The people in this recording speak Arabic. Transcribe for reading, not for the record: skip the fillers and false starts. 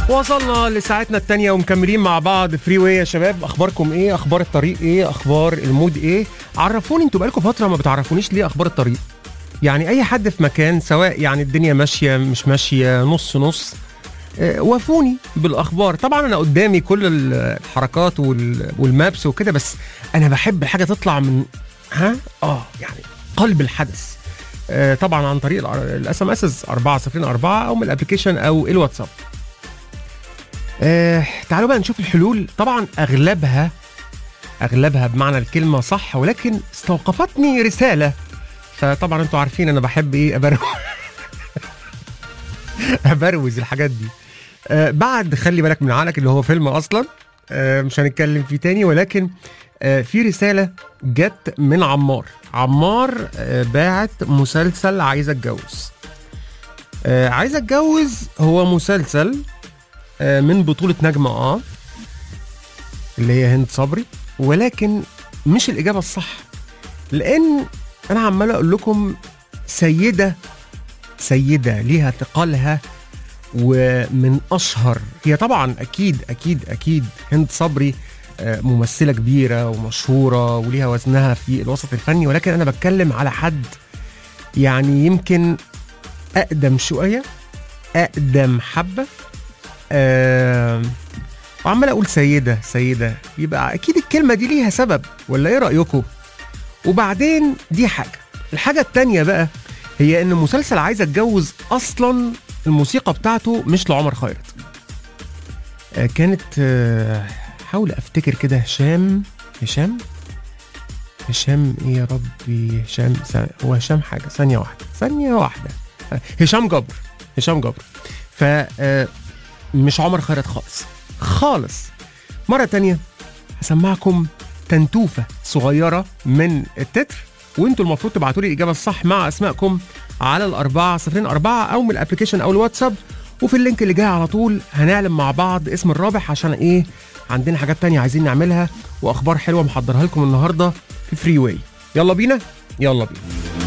وصلنا لساعتنا التانية ومكملين مع بعض فري واي يا شباب. اخباركم ايه؟ اخبار الطريق ايه؟ اخبار المود ايه؟ عرفوني انتوا بقالكم فترة ما بتعرفونيش ليه اخبار الطريق. يعني اي حد في مكان سواء يعني الدنيا ماشية مش ماشية نص نص، وافوني بالاخبار. طبعا انا قدامي كل الحركات والمابس وكده، بس انا بحب الحاجة تطلع من يعني قلب الحدث. طبعا عن طريق الاس ام اس 404 او من الابلكيشن او الواتساب. تعالوا بقى نشوف الحلول. طبعا اغلبها بمعنى الكلمه صح، ولكن استوقفتني رساله. فطبعا انتوا عارفين انا بحب ايه ابروز الحاجات دي. بعد خلي بالك من عقلك اللي هو فيلم اصلا، مش هنتكلم فيه تاني، ولكن في رساله جت من عمار باعت مسلسل عايز اتجوز. عايز اتجوز هو مسلسل من بطولة نجمة اللي هي هند صبري، ولكن مش الإجابة الصح، لأن أنا عمال أقول لكم سيدة ليها ثقلها، ومن أشهر هي طبعا أكيد هند صبري ممثلة كبيرة ومشهورة وليها وزنها في الوسط الفني، ولكن أنا بتكلم على حد يعني يمكن أقدم شوية، أقدم حبة. وعمال اقول سيدة يبقى اكيد الكلمة دي ليها سبب، ولا ايه رأيكم؟ وبعدين دي الحاجة التانية بقى هي ان مسلسل عايز اتجوز اصلا الموسيقى بتاعته مش لعمر خيرت. كانت حاول افتكر كده هشام ايه يا ربي؟ هو هشام حاجة، ثانية واحدة هشام جبر. ف مش عمر خيرت خالص. مرة تانية هسمعكم تنتوفة صغيرة من التتر، وانتوا المفروض تبعتوا لي الإجابة الصح مع أسمائكم على 404 أو من الابليكيشن أو الواتساب. وفي اللينك اللي جاي على طول هنعلم مع بعض اسم الرابح، عشان عندنا حاجات تانية عايزين نعملها وأخبار حلوة محضرها لكم النهاردة في فري واي. يلا بينا.